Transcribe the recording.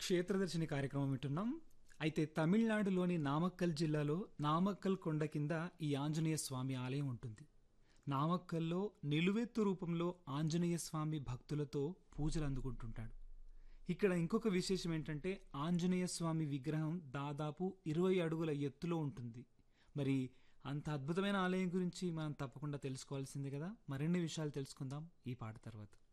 క్షేత్రదర్శిని కార్యక్రమం వింటున్నాం. అయితే తమిళనాడులోని నామక్కల్ జిల్లాలో నామక్కల్ కొండ కింద ఈ ఆంజనేయ స్వామి ఆలయం ఉంటుంది. నామక్కల్లో నిలువెత్తు రూపంలో ఆంజనేయ స్వామి భక్తులతో పూజలు అందుకుంటుంటాడు. ఇక్కడ ఇంకొక విశేషం ఏంటంటే ఆంజనేయ స్వామి విగ్రహం దాదాపు 20 అడుగుల ఎత్తులో ఉంటుంది. మరి అంత అద్భుతమైన ఆలయం గురించి మనం తప్పకుండా తెలుసుకోవాల్సిందే కదా. మరిన్ని విషయాలు తెలుసుకుందాం ఈ పాట తర్వాత.